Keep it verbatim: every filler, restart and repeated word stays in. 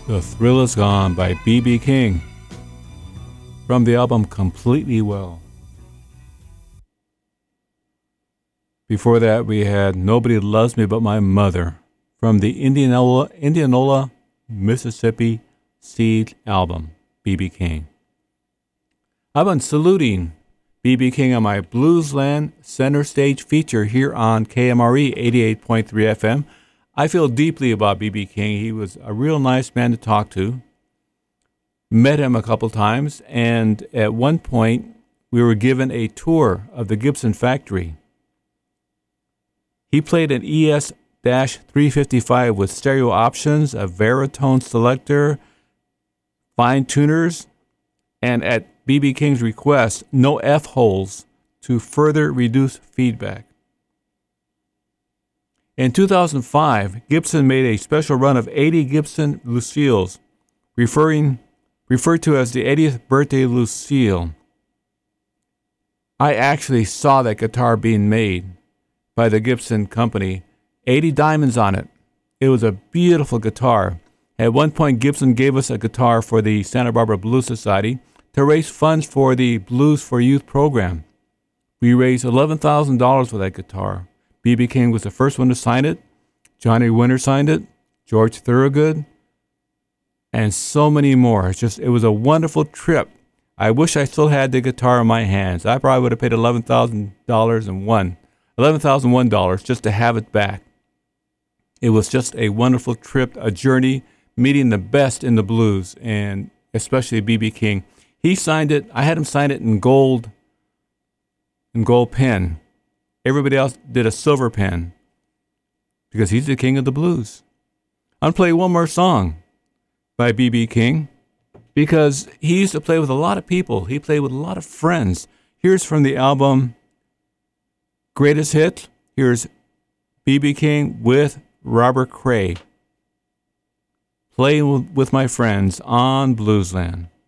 The Thrill Is Gone by B B King from the album Completely Well. Before that, we had Nobody Loves Me But My Mother from the Indianola, Indianola, Mississippi Seed album, B B King. I've been saluting B B King on my Bluesland Center Stage feature here on K M R E eighty-eight point three F M. I feel deeply about B B King. He was a real nice man to talk to. Met him a couple times, and at one point, we were given a tour of the Gibson factory. He played an E S three fifty-five with stereo options, a Veritone selector, fine tuners, and at B B King's request, no F-holes to further reduce feedback. In two thousand five, Gibson made a special run of eighty Gibson Lucille's, referring, referred to as the eightieth birthday Lucille. I actually saw that guitar being made by the Gibson company, eighty diamonds on it. It was a beautiful guitar. At one point, Gibson gave us a guitar for the Santa Barbara Blues Society to raise funds for the Blues for Youth program. We raised eleven thousand dollars for that guitar. B B King was the first one to sign it. Johnny Winter signed it. George Thorogood. And so many more. It's just, it was a wonderful trip. I wish I still had the guitar in my hands. I probably would have paid eleven thousand dollars and one. eleven thousand one dollars just to have it back. It was just a wonderful trip, a journey, meeting the best in the blues, and especially B B King. He signed it. I had him sign it in gold, in gold pen. Everybody else did a silver pen because he's the king of the blues. I'm going to play one more song by B B King because he used to play with a lot of people. He played with a lot of friends. Here's from the album Greatest Hit. Here's B B King with Robert Cray. Playing with my friends on Bluesland.